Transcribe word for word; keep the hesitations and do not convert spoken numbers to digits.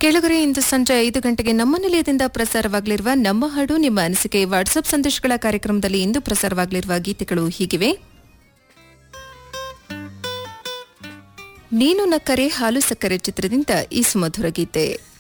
ಕೆಳಗರೆ ಇಂದು ಸಂಜೆ ಐದು ಗಂಟೆಗೆ ನಮ್ಮ ನಿಲಯದಿಂದ ಪ್ರಸಾರವಾಗಲಿರುವ ನಮ್ಮ ಹಾಡು ನಿಮ್ಮ ಅನಿಸಿಕೆ ವಾಟ್ಸ್ಆಪ್ ಸಂದೇಶಗಳ ಕಾರ್ಯಕ್ರಮದಲ್ಲಿ ಇಂದು ಪ್ರಸಾರವಾಗಲಿರುವ ಗೀತೆಗಳು ಹೀಗಿವೆ. ನೀನು ನಕ್ಕರೆ ಹಾಲು ಸಕ್ಕರೆ ಚಿತ್ರದಿಂದ ಈ ಸುಮಧುರ ಗೀತೆ.